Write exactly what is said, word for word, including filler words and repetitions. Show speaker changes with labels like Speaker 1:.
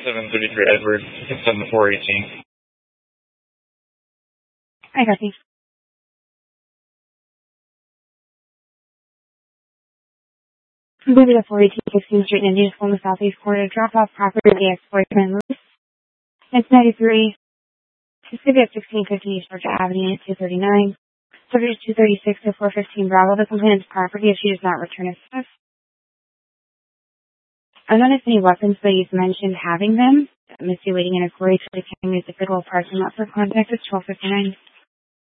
Speaker 1: seven thirty-three Edward, seven four eighteen.
Speaker 2: I got you. Moving to four eighteen sixteenth Street in Indianapolis, Southeast Corner, drop off property of the ex-boyfriend Lewis. It's ninety-three. It's going to be at sixteen fifty East Georgia Avenue at two thirty-nine. Subject two thirty-six to four fifteen Bravo. The complainant's property if she does not return its stuff. I don't know if any weapons, but he's mentioned having them. Missy waiting in a quarry to the county is the critical parking lot for contact is twelve fifty-nine.